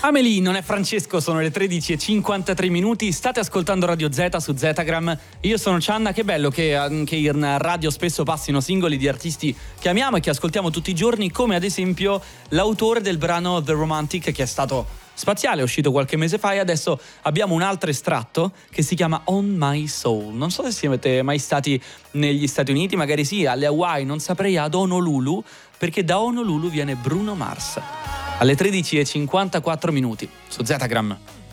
Amelie, non è Francesco, sono le 13:53 minuti, state ascoltando Radio Z su Zetagram. Io sono Cianna, che bello che anche in radio spesso passino singoli di artisti che amiamo e che ascoltiamo tutti i giorni, come ad esempio l'autore del brano The Romantic, che è stato spaziale, è uscito qualche mese fa, e adesso abbiamo un altro estratto che si chiama On My Soul. Non so se siete mai stati negli Stati Uniti, magari sì, alle Hawaii, non saprei, ad Honolulu, perché da Honolulu viene Bruno Mars. Alle 13:54 minuti su Zetagram.